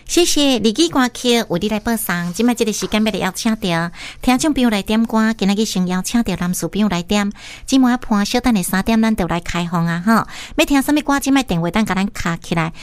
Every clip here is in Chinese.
谢谢立基歌曲为你来播送，今麦这个时间要来邀请到听众朋友来点歌，今仔日先邀请到男士朋友来点，今晚半小等的3点咱就来开放啊哈！要听什么歌？今麦电话等甲咱卡起来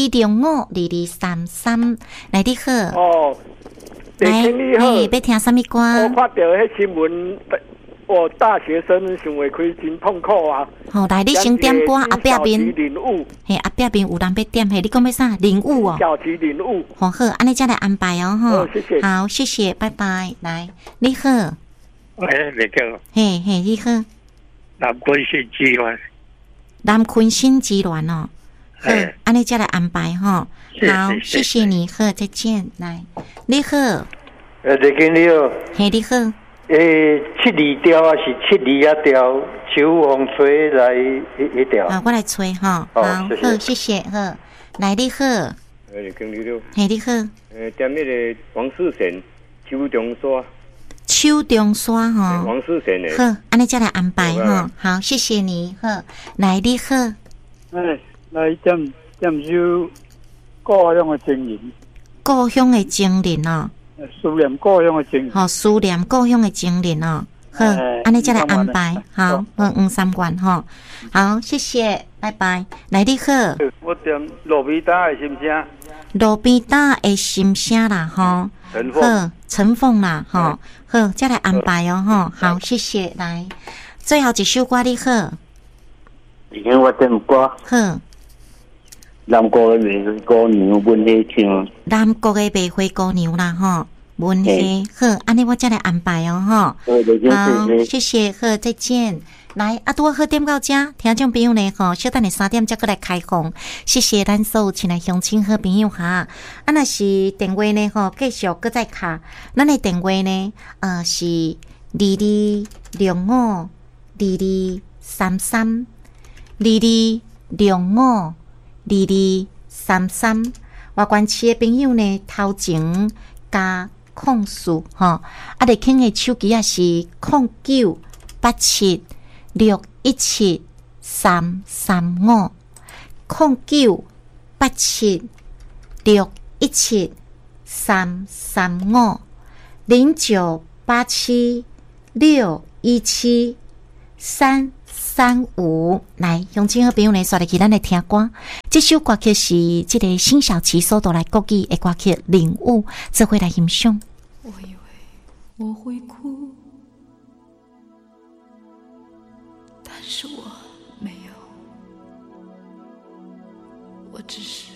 ，22052233来你好。 哦， 来， 你好， 要听什么歌？ 我看到迄新闻，我大学生想会开真痛苦啊。 好，来你先点歌，后壁边，嘿，后壁边有人要点，嘿，你讲要啥？领悟哦。 小旗领悟。 好，安尼再来安排哦，哈。 谢谢。 好，谢谢，拜拜。来，你好。 喂，你好。 嘿，你好。 南昆新集团。 南昆新集团哦。好，安尼再来安排哈。好，谢谢你，好，再见。来，你好。 你好。 嘿，你好。 72条还是72啊条？秋风吹来一条。 啊，我来吹哈。好，谢谢，好，来你好。 你好。 嘿，你好。 点那个王世贤，秋中沙。 秋中沙哈。 王世贤的。 好，安尼再来安排哈。好，谢谢你，好，来你好。 来点首故乡的情人。 故乡的情人哦。 思念故乡的情人， 好，思念故乡的情人哦。好，安尼再来安排，好，3元吼。好，谢谢，拜拜。来，你好。 我点路边搭的心声。 路边搭的心声啦，吼。好，陈凤啦，吼。好，再来安排哦，吼。好，谢谢。来，最后一首歌，你好。 今天我点歌。 好。 南国的玫瑰姑娘，温馨听。 南国的玫瑰姑娘啦，吼，温馨好，安尼我再来安排哦，吼。好，谢谢，好，再见。来，拄好点到这，听众朋友呢，吼，小等下3点才过来开放。谢谢咱所有亲爱乡亲好朋友哈。若是电话呢，吼，继续搁再卡。咱的电话呢，是220522332235。外关市的朋友呢，头前加控诉吼，得轻的手机是0987617335，09876335。来，乡亲好朋友呢，刷入去咱来听歌。这首歌曲是这个辛晓琪所带来国语的歌曲《领悟》，这回来欣赏。 我以为我会哭，但是我没有，我只是